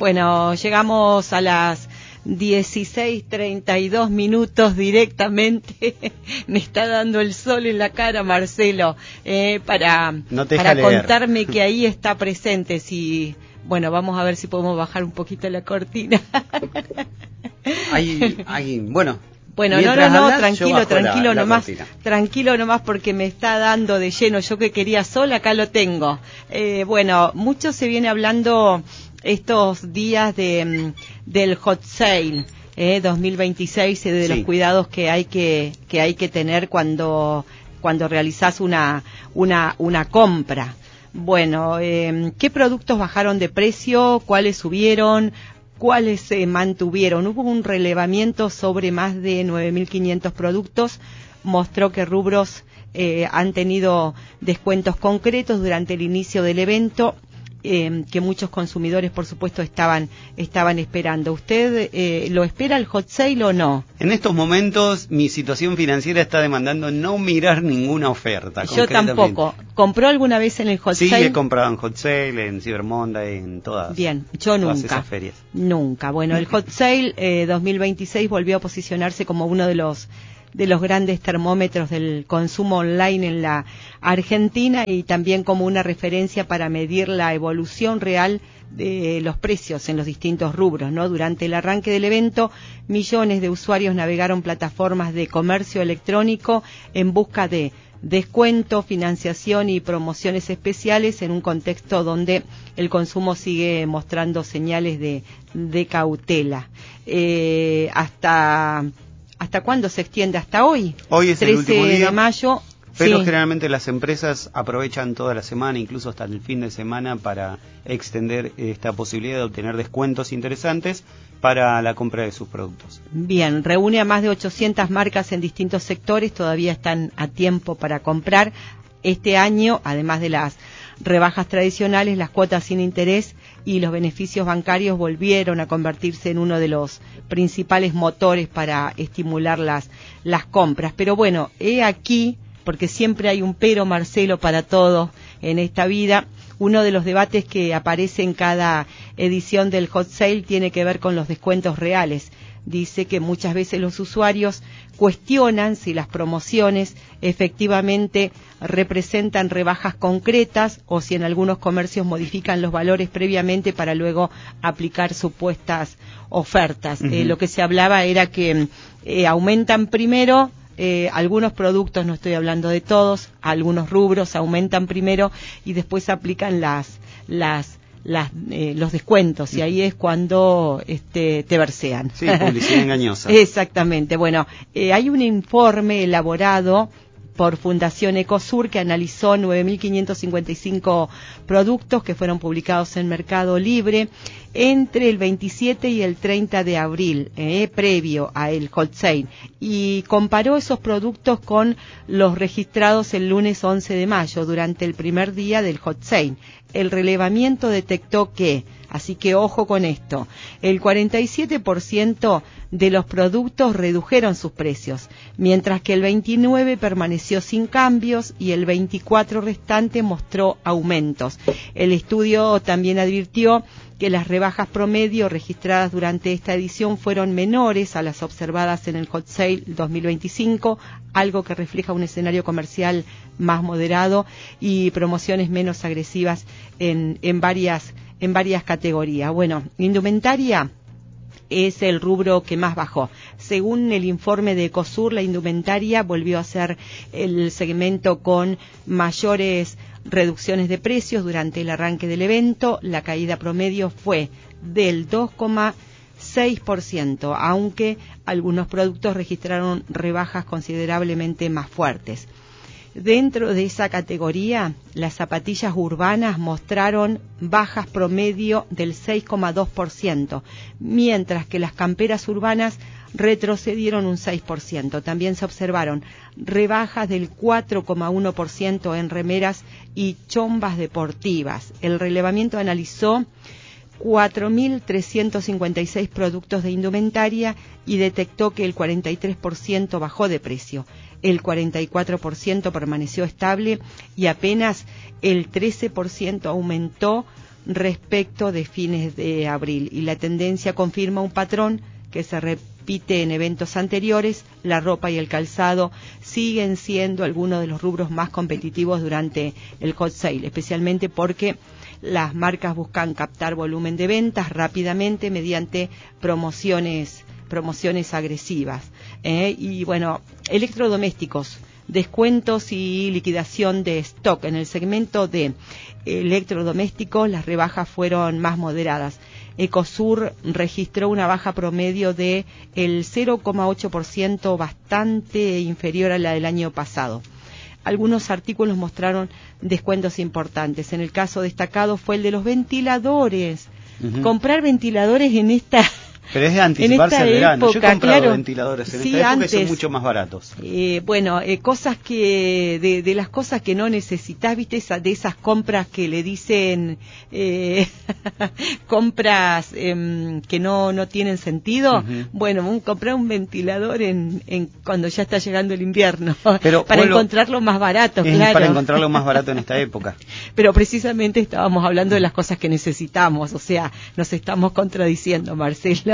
Bueno, llegamos a las 16:32 directamente. Me está dando el sol en la cara, Marcelo, para contarme que ahí está presente. Si, bueno, vamos a ver si podemos bajar un poquito la cortina. Bueno, no, tranquilo nomás porque me está dando de lleno. Yo que quería sol, acá lo tengo. Bueno, mucho se viene hablando estos días del hot sale 2026, de los cuidados que hay que tener cuando realizás una compra. Bueno, ¿qué productos bajaron de precio? ¿Cuáles subieron? ¿Cuáles se mantuvieron? Hubo un relevamiento sobre más de 9.500 productos. Mostró que rubros han tenido descuentos concretos durante el inicio del evento, que muchos consumidores, por supuesto, estaban esperando. ¿Usted lo espera el hot sale o no? En estos momentos mi situación financiera está demandando no mirar ninguna oferta. Yo tampoco. ¿Compró alguna vez en el hot sale? Sí, he comprado en hot sale, en Cyber Monday, en todas. Bien, yo nunca. Todas esas ferias. Nunca. Bueno, el hot sale 2026 volvió a posicionarse como uno de los grandes termómetros del consumo online en la Argentina y también como una referencia para medir la evolución real de los precios en los distintos rubros, ¿no? Durante el arranque del evento, millones de usuarios navegaron plataformas de comercio electrónico en busca de descuento, financiación y promociones especiales en un contexto donde el consumo sigue mostrando señales de cautela. ¿Hasta cuándo se extiende? ¿Hasta hoy? Hoy es el último día de mayo. Pero sí. Generalmente las empresas aprovechan toda la semana, incluso hasta el fin de semana, para extender esta posibilidad de obtener descuentos interesantes para la compra de sus productos. Bien, reúne a más de 800 marcas en distintos sectores, todavía están a tiempo para comprar. Este año, además de las rebajas tradicionales, las cuotas sin interés y los beneficios bancarios volvieron a convertirse en uno de los principales motores para estimular las compras. Pero bueno, he aquí, porque siempre hay un pero, Marcelo, para todo en esta vida. Uno de los debates que aparece en cada edición del hot sale tiene que ver con los descuentos reales. Dice que muchas veces los usuarios cuestionan si las promociones efectivamente representan rebajas concretas o si en algunos comercios modifican los valores previamente para luego aplicar supuestas ofertas. Uh-huh. Lo que se hablaba era que aumentan primero algunos productos, no estoy hablando de todos, algunos rubros aumentan primero y después aplican los descuentos, y ahí es cuando te versean. Sí, publicidad engañosa. Exactamente. Bueno, hay un informe elaborado por Fundación Ecosur que analizó 9.555 productos que fueron publicados en Mercado Libre entre el 27 y el 30 de abril, previo a el hot sale, y comparó esos productos con los registrados el lunes 11 de mayo, durante el primer día del hot sale. El relevamiento detectó que, así que ojo con esto, el 47% de los productos redujeron sus precios, mientras que el 29% permaneció sin cambios y el 24% restante mostró aumentos. El estudio también advirtió que las rebajas promedio registradas durante esta edición fueron menores a las observadas en el Hot Sale 2025, algo que refleja un escenario comercial más moderado y promociones menos agresivas en varias categorías. Bueno, indumentaria es el rubro que más bajó. Según el informe de Ecosur, la indumentaria volvió a ser el segmento con mayores reducciones de precios durante el arranque del evento. La caída promedio fue del 2,6%, aunque algunos productos registraron rebajas considerablemente más fuertes. Dentro de esa categoría, las zapatillas urbanas mostraron bajas promedio del 6,2%, mientras que las camperas urbanas retrocedieron un 6%. También se observaron rebajas del 4,1% en remeras y chombas deportivas. El relevamiento analizó 4.356 productos de indumentaria y detectó que el 43% bajó de precio, el 44% permaneció estable y apenas el 13% aumentó respecto de fines de abril, y la tendencia confirma un patrón que se repite en eventos anteriores. La ropa y el calzado siguen siendo algunos de los rubros más competitivos durante el hot sale, especialmente porque las marcas buscan captar volumen de ventas rápidamente mediante promociones agresivas. Y bueno, electrodomésticos, descuentos y liquidación de stock. En el segmento de electrodomésticos las rebajas fueron más moderadas. Ecosur registró una baja promedio de el 0,8%, bastante inferior a la del año pasado. Algunos artículos mostraron descuentos importantes. En el caso destacado fue el de los ventiladores. Comprar ventiladores en esta... Pero es de anticiparse al verano. Yo he comprado ventiladores en esta época antes, y son mucho más baratos. Cosas que de las cosas que no necesitas, ¿viste? De esas compras que le dicen compras que no tienen sentido. Bueno, comprar un ventilador cuando ya está llegando el invierno. Pero para encontrarlo más barato, claro. Para encontrarlo más barato en esta época. Pero precisamente estábamos hablando de las cosas que necesitamos, o sea, nos estamos contradiciendo, Marcelo.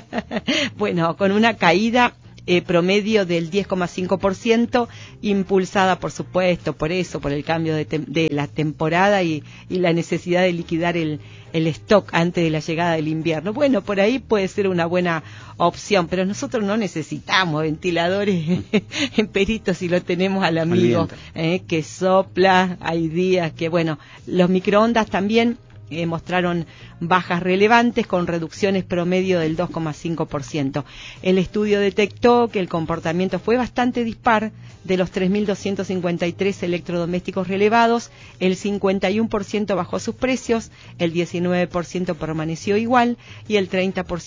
Bueno, con una caída promedio del 10,5%, impulsada por supuesto por el cambio de la temporada y la necesidad de liquidar el stock antes de la llegada del invierno. Bueno, por ahí puede ser una buena opción, pero nosotros no necesitamos ventiladores en Perito si lo tenemos al amigo que sopla. Hay días que, bueno, los microondas también mostraron bajas relevantes con reducciones promedio del 2,5%. El estudio detectó que el comportamiento fue bastante dispar. De los 3.253 electrodomésticos relevados, el 51% bajó sus precios, el 19% permaneció igual y el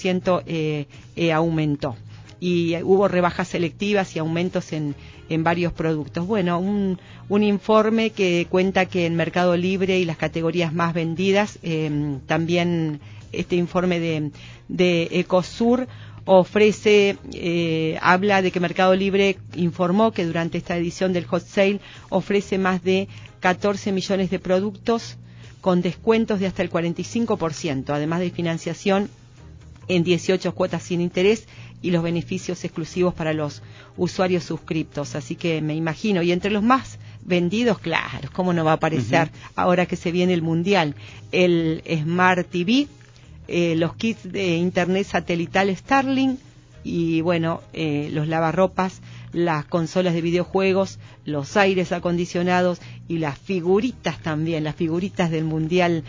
30% aumentó. Y hubo rebajas selectivas y aumentos en varios productos. Bueno, un informe que cuenta que en Mercado Libre y las categorías más vendidas, también este informe de Ecosur ofrece, habla de que Mercado Libre informó que durante esta edición del Hot Sale ofrece más de 14 millones de productos con descuentos de hasta el 45%, además de financiación en 18 cuotas sin interés y los beneficios exclusivos para los usuarios suscriptos. Así que me imagino, y entre los más vendidos, claro, cómo no va a aparecer ahora que se viene el Mundial, el Smart TV, los kits de internet satelital Starlink y bueno, los lavarropas, las consolas de videojuegos, los aires acondicionados y las figuritas también, las figuritas del Mundial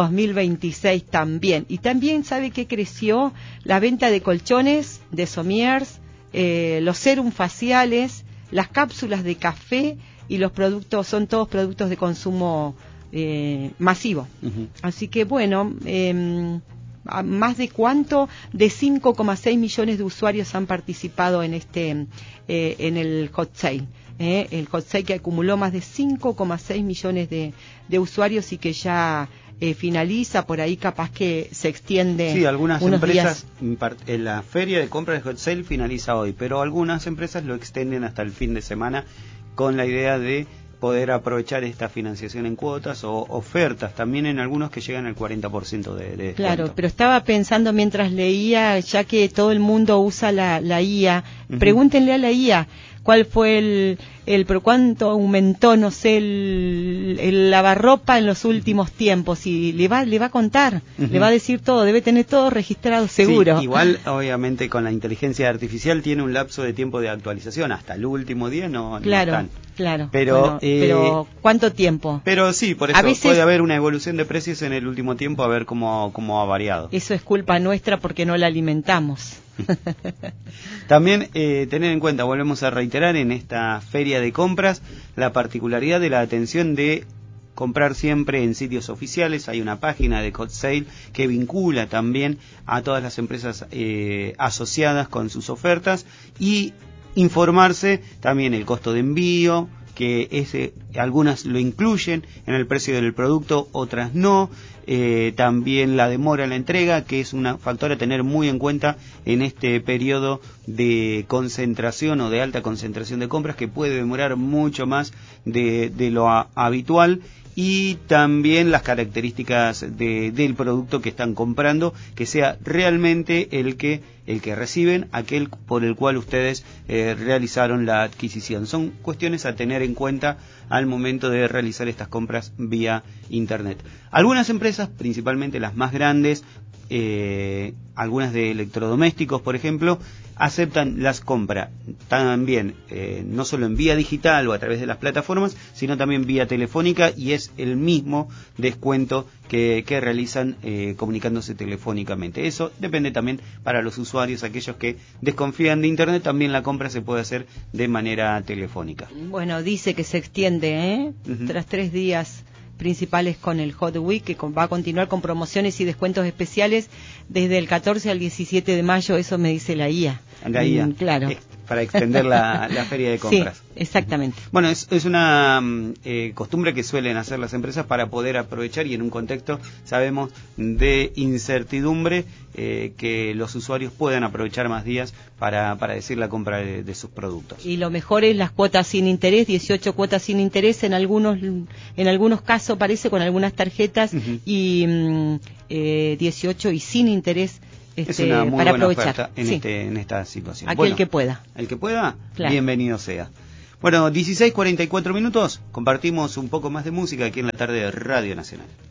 2026 también. Y también sabe que creció la venta de colchones, de somiers, los serum faciales, las cápsulas de café y los productos, son todos productos de consumo masivo. Así que bueno, más de 5,6 millones de usuarios han participado en en el Hot Sale. El Hot Sale que acumuló más de 5,6 millones de usuarios y que ya finaliza, por ahí capaz que se extiende. Sí, algunas empresas, días. La feria de compras de Hot Sale finaliza hoy, pero algunas empresas lo extienden hasta el fin de semana con la idea de poder aprovechar esta financiación en cuotas o ofertas, también en algunos que llegan al 40% de descuento. Claro, pero estaba pensando mientras leía, ya que todo el mundo usa la IA, pregúntenle a la IA cuál fue pero cuánto aumentó, no sé, el lavarropa en los últimos tiempos, y le va a contar, le va a decir todo, debe tener todo registrado seguro. Sí, igual, obviamente, con la inteligencia artificial tiene un lapso de tiempo de actualización, hasta el último día no están. Claro, pero, bueno, pero ¿cuánto tiempo? Pero sí, por eso puede haber una evolución de precios en el último tiempo, a ver cómo ha variado. Eso es culpa nuestra porque no la alimentamos. También tener en cuenta, volvemos a reiterar, en esta feria de compras, la particularidad de la atención de comprar siempre en sitios oficiales. Hay una página de Hot Sale que vincula también a todas las empresas asociadas con sus ofertas, y informarse también el costo de envío, que algunas lo incluyen en el precio del producto, otras no. También la demora en la entrega, que es un factor a tener muy en cuenta en este periodo de concentración o de alta concentración de compras, que puede demorar mucho más de lo habitual. y también las características del producto que están comprando, que sea realmente el que reciben, aquel por el cual ustedes realizaron la adquisición. Son cuestiones a tener en cuenta al momento de realizar estas compras vía Internet. Algunas empresas, principalmente las más grandes, algunas de electrodomésticos, por ejemplo, aceptan las compras también, no solo en vía digital o a través de las plataformas, sino también vía telefónica, y es el mismo descuento que realizan comunicándose telefónicamente. Eso depende también para los usuarios, aquellos que desconfían de Internet, también la compra se puede hacer de manera telefónica. Bueno, dice que se extiende, tras 3 días principales con el Hot Week, que va a continuar con promociones y descuentos especiales desde el 14 al 17 de mayo, eso me dice la IA. La IA, claro. Para extender la feria de compras. Sí, exactamente. Bueno, es una costumbre que suelen hacer las empresas para poder aprovechar, y en un contexto, sabemos, de incertidumbre, que los usuarios puedan aprovechar más días para decir la compra de sus productos. Y lo mejor es las cuotas sin interés, 18 cuotas sin interés, en algunos casos parece, con algunas tarjetas, y 18 y sin interés. Es una muy para buena aprovechar oferta en esta situación. Aquel que pueda. El que pueda, claro. Bienvenido sea. Bueno, 16:44 minutos, compartimos un poco más de música aquí en la tarde de Radio Nacional.